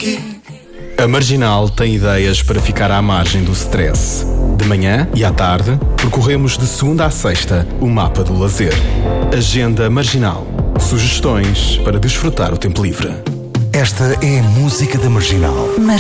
A Marginal tem ideias para ficar à margem do stress. De manhã e à tarde, percorremos de segunda à sexta o mapa do lazer. Agenda Marginal. Sugestões para desfrutar o tempo livre. Esta é a música da Marginal.